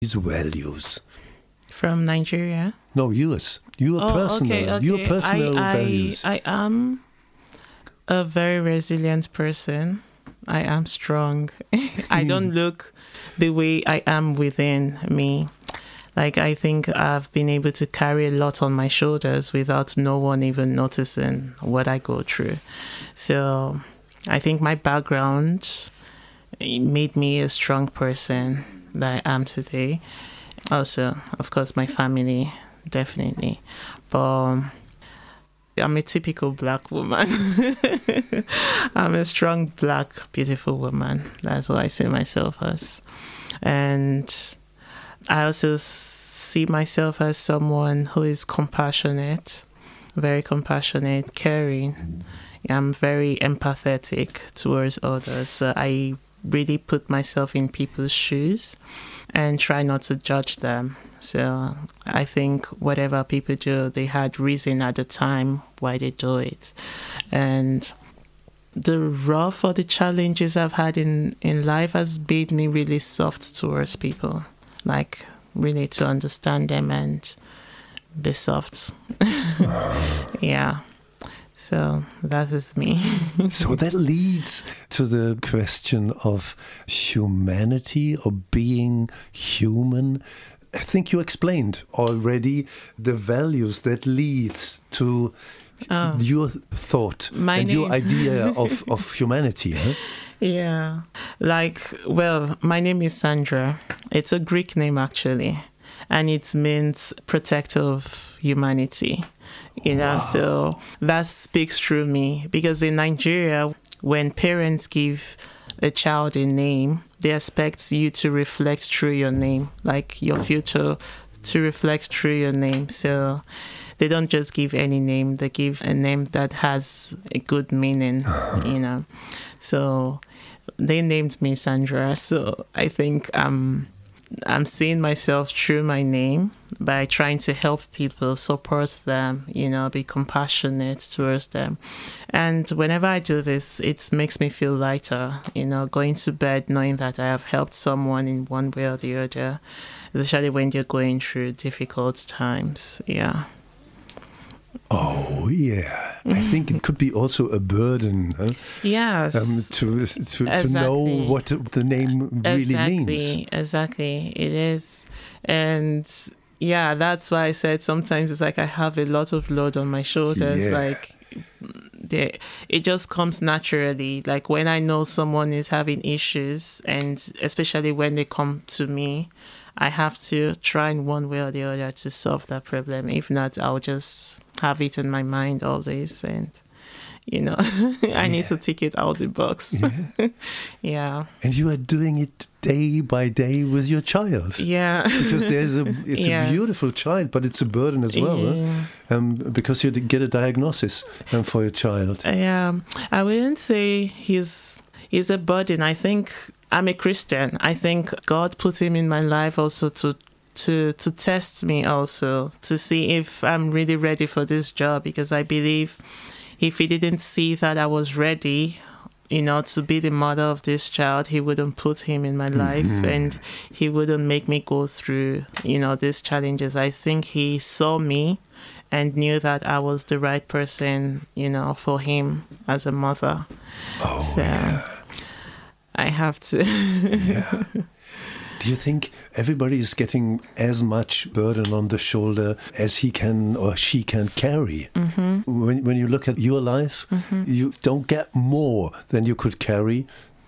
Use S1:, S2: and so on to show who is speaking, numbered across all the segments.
S1: values?
S2: From Nigeria?
S1: No, yours. Your personal values.
S2: I am a very resilient person. I am strong. I don't look the way I am within me. Like, I think I've been able to carry a lot on my shoulders without no one even noticing what I go through. So I think my background made me a strong person that I am today. Also, of course, my family, definitely. But I'm a typical Black woman. I'm a strong, Black, beautiful woman. That's what I see myself as. And I also see myself as someone who is compassionate, very compassionate, caring. I'm very empathetic towards others. So I really put myself in people's shoes and try not to judge them. So I think whatever people do, they had reason at the time why they do it. And the rough or the challenges I've had in life has made me really soft towards people. Like, really to understand them and be soft. Yeah. So that is me.
S1: So that leads to the question of humanity or being human. I think you explained already the values that lead to your thought your idea of humanity. Huh?
S2: Yeah. Like, well, my name is Sandra. It's a Greek name, actually. And it means protector of humanity. You know, so that speaks through me. Because in Nigeria, when parents give a child a name, they expect you to reflect through your name, like your future to reflect through your name. So they don't just give any name, they give a name that has a good meaning, you know. So they named me Sandra. So I think I'm seeing myself through my name by trying to help people, support them, you know, be compassionate towards them. And whenever I do this, it makes me feel lighter, you know, going to bed knowing that I have helped someone in one way or the other, especially when they're going through difficult times. Yeah.
S1: Oh, yeah. I think it could be also a burden. Huh?
S2: Yes.
S1: To know what the name really means.
S2: Exactly. It is. And yeah, that's why I said sometimes it's like I have a lot of load on my shoulders.
S1: Yeah.
S2: Like, it just comes naturally. Like, when I know someone is having issues, and especially when they come to me, I have to try in one way or the other to solve that problem. If not, I'll just have it in my mind always, and you know, I need to tick it out the box.
S1: Yeah.
S2: Yeah.
S1: And you are doing it day by day with your child.
S2: Yeah.
S1: Because it's yes. a beautiful child, but it's a burden as well.
S2: Yeah.
S1: Because you get a diagnosis for your child.
S2: Yeah. I wouldn't say he's a burden. I think I'm a Christian. I think God put him in my life also to test me, also to see if I'm really ready for this job, because I believe if he didn't see that I was ready, you know, to be the mother of this child, he wouldn't put him in my life, and he wouldn't make me go through, you know, these challenges. I think he saw me and knew that I was the right person, you know, for him as a mother.
S1: Oh,
S2: so
S1: yeah.
S2: I have to.
S1: Yeah. Do you think everybody is getting as much burden on the shoulder as he can or she can carry? Mm-hmm. When you look at your life, you don't get more than you could carry?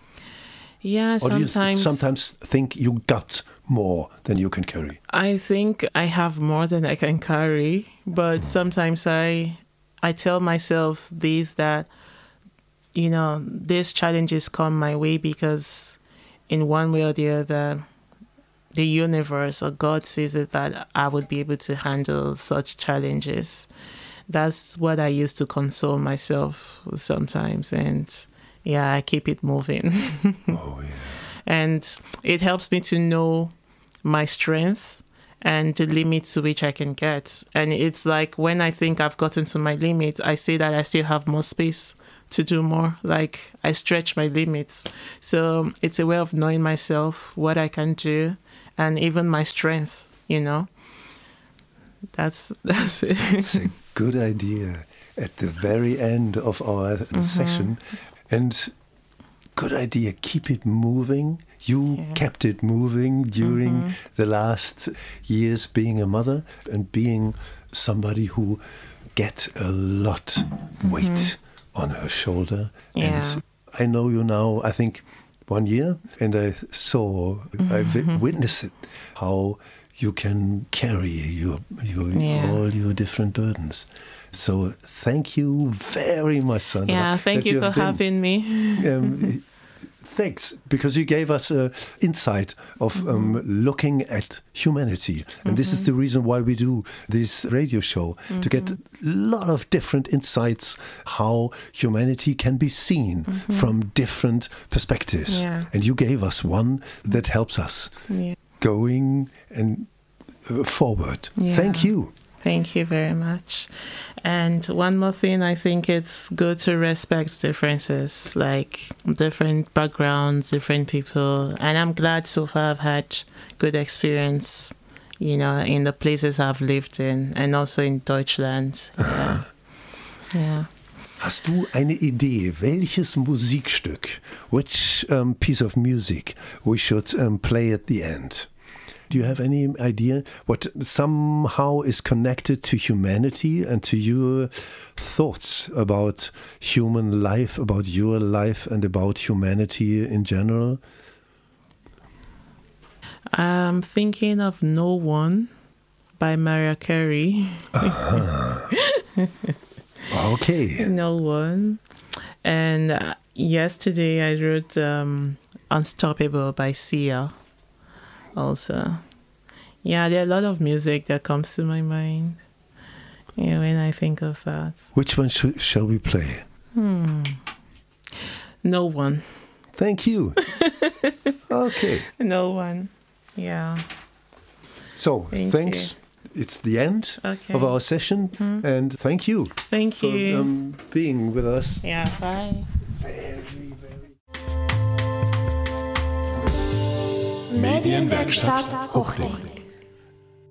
S2: Yeah, sometimes.
S1: Or do you sometimes think you got more than you can carry?
S2: I think I have more than I can carry, but sometimes I tell myself that, you know, these challenges come my way because in one way or the other, the universe or God sees it that I would be able to handle such challenges. That's what I use to console myself sometimes. And yeah, I keep it moving.
S1: Oh, yeah.
S2: And it helps me to know my strength and the limits to which I can get. And it's like when I think I've gotten to my limit, I say that I still have more space to do more. Like, I stretch my limits. So it's a way of knowing myself, what I can do, and even my strength, you know. That's it.
S1: It's a good idea at the very end of our session. And good idea, keep it moving. You kept it moving during the last years being a mother and being somebody who get a lot weight on her shoulder.
S2: Yeah.
S1: And I know you now, I think 1 year, and I witnessed it, how you can carry all your different burdens. So thank you very much, Sandra.
S2: Yeah, thank you for having me.
S1: Thanks, because you gave us an insight of looking at humanity. And this is the reason why we do this radio show, to get a lot of different insights how humanity can be seen from different perspectives.
S2: Yeah.
S1: And you gave us one that helps us going and forward.
S2: Yeah.
S1: Thank you.
S2: Thank you very much. And one more thing, I think it's good to respect differences, like different backgrounds, different people. And I'm glad so far I've had good experience, you know, in the places I've lived in and also in Deutschland. Yeah. Yeah.
S1: Hast du eine Idee, welches Musikstück, which piece of music we should play at the end? Do you have any idea what somehow is connected to humanity and to your thoughts about human life, about your life and about humanity in general?
S2: I'm thinking of No One by Mariah Carey.
S1: Okay.
S2: No One. And yesterday I wrote Unstoppable by Sia. Also, yeah, there are a lot of music that comes to my mind when I think of that.
S1: Which one shall we play?
S2: No One.
S1: Thank you. Okay.
S2: No One. Yeah.
S1: So, thanks. It's the end of our session, and thank you.
S2: Thank you
S1: for being with us.
S2: Yeah. Bye.
S3: Medienwerkstatt Hochding.